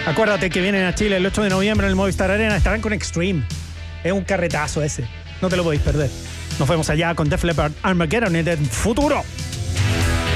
Acuérdate que vienen a Chile el 8 de noviembre en el Movistar Arena. Estarán con Extreme. Es un carretazo ese. No te lo podéis perder. Nos vemos allá con Def Leppard, Armageddon en el futuro.